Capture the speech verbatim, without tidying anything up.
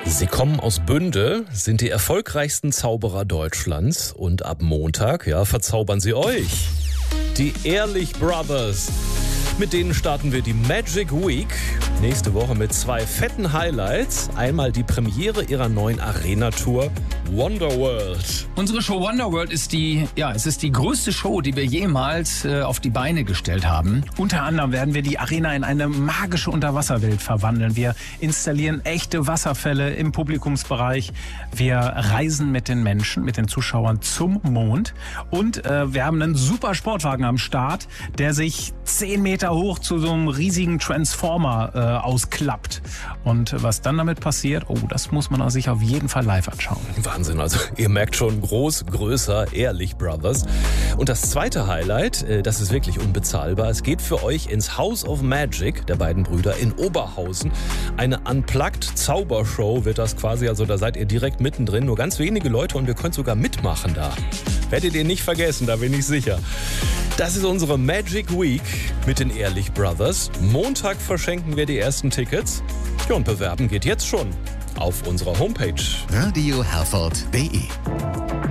Sie kommen aus Bünde, sind die erfolgreichsten Zauberer Deutschlands und ab Montag, ja, verzaubern sie euch. Die Ehrlich Brothers. Mit denen starten wir die Magic Week. Nächste Woche mit zwei fetten Highlights. Einmal die Premiere ihrer neuen Arena-Tour Wonderworld. Unsere Show Wonderworld ist die, ja, es ist die größte Show, die wir jemals äh, auf die Beine gestellt haben. Unter anderem werden wir die Arena in eine magische Unterwasserwelt verwandeln. Wir installieren echte Wasserfälle im Publikumsbereich. Wir reisen mit den Menschen, mit den Zuschauern zum Mond. Und äh, wir haben einen super Sportwagen am Start, der sich zehn Meter hoch zu so einem riesigen Transformer äh, ausklappt. Und was dann damit passiert, oh, das muss man sich auf jeden Fall live anschauen. Wahnsinn, also ihr merkt schon, groß, größer, Ehrlich Brothers. Und das zweite Highlight, äh, das ist wirklich unbezahlbar. Es geht für euch ins House of Magic der beiden Brüder in Oberhausen. Eine Unplugged-Zaubershow wird das quasi, also da seid ihr direkt mittendrin. Nur ganz wenige Leute und wir können sogar mitmachen da. Werdet ihr nicht vergessen, da bin ich sicher. Das ist unsere Magic Week mit den Ehrlich Brothers. Montag verschenken wir die ersten Tickets. Ja, und bewerben geht jetzt schon auf unserer Homepage. Radio Herford punkt de